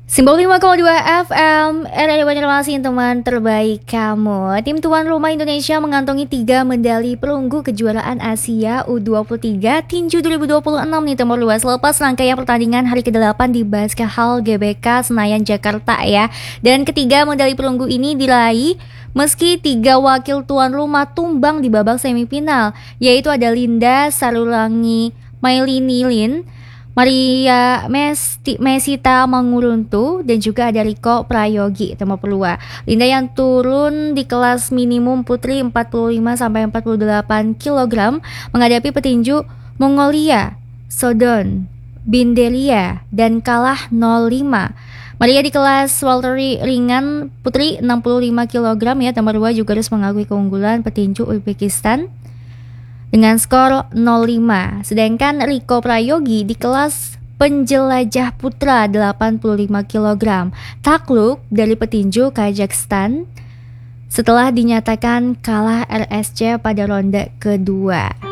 Simbol 5,2 FM, RRI Banjarmasin teman terbaik kamu. Tim tuan rumah Indonesia mengantongi 3 medali perunggu kejuaraan Asia U23 Tinju 2026 nih Timur Luas lepas rangkaian pertandingan hari ke-8 di Basket Hall GBK Senayan Jakarta ya. Dan ketiga medali perunggu ini diraih meski 3 wakil tuan rumah tumbang di babak semifinal, yaitu ada Linda Sarulangi Mailinilin, Maria Mesita Manguruntu, dan juga ada Riko Prayogi Temo Pelua. Linda yang turun di kelas minimum putri 45-48 kg menghadapi petinju Mongolia Sodon Bindelia dan kalah 0-5. Maria di kelas welterweight ringan putri 65 kg ya, Temo Pelua juga harus mengakui keunggulan petinju Uzbekistan dengan skor 0-5. Sedangkan Riko Prayogi di kelas penjelajah putra 85 kg takluk dari petinju Kazakhstan setelah dinyatakan kalah RSC pada ronde kedua.